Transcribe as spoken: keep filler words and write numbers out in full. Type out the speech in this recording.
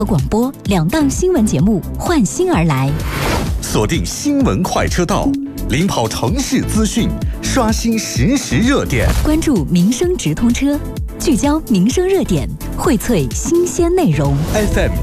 广播两档新闻节目换新而来， 锁定新闻快车道，领跑城市资讯，刷新实时热点， 关注民生直通车，聚焦民生热点，荟萃新鲜内容。 F M